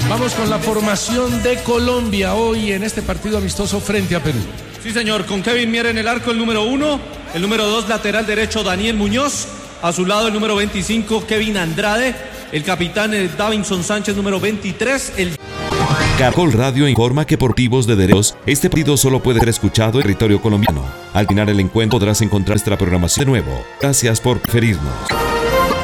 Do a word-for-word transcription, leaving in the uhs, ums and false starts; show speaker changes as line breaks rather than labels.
Vamos con la formación de Colombia hoy en este partido amistoso frente a Perú.
Sí, señor, con Kevin Mier en el arco, el número uno. El número dos, lateral derecho, Daniel Muñoz. A su lado, el número veinticinco, Kevin Andrade. El capitán, eh, Davinson Sánchez, número veintitrés. El...
Caracol Radio informa que por motivos de derechos, este partido solo puede ser escuchado en territorio colombiano. Al final el encuentro podrás encontrar nuestra programación de nuevo. Gracias por preferirnos.